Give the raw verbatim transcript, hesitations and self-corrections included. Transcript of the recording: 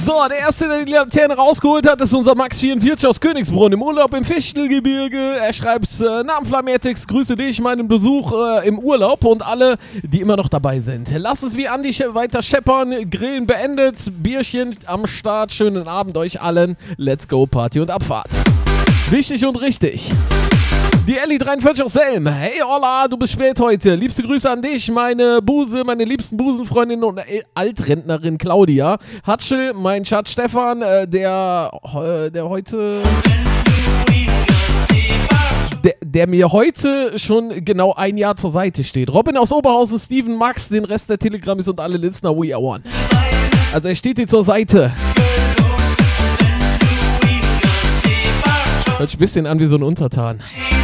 So, der erste, der die Laterne rausgeholt hat, ist unser Max vierundvierzig aus Königsbrunn im Urlaub im Fichtelgebirge. Er schreibt, äh, Namen Flametix, grüße dich, meinen Besuch äh, im Urlaub und alle, die immer noch dabei sind. Lass es wie Andi sch- weiter scheppern, Grillen beendet, Bierchen am Start, schönen Abend euch allen, let's go, Party und Abfahrt. Wichtig und richtig. Die Elli dreiundvierzig aus Selm. Hey Olla, du bist spät heute. Liebste Grüße an dich, meine Buse, meine liebsten Busenfreundin und Altrentnerin Claudia. Hatschel, mein Schatz Stefan, äh, der, äh, der heute... Der, der mir heute schon genau ein Jahr zur Seite steht. Robin aus Oberhausen, Steven, Max, den Rest der Telegrammis und alle Listener, we are one. Also er steht dir zur Seite. Hört sich ein bisschen an wie so ein Untertan.